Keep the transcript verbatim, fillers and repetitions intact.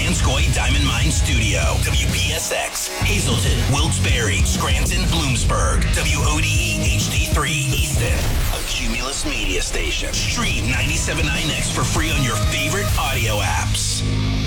Vanscoy Diamond Mine Studio. W P S X, Hazleton, Wilkes-Barre, Scranton, Bloomsburg. W O D E H D three, Easton. A Cumulus Media Station. Stream ninety-seven point nine X for free on your favorite audio apps.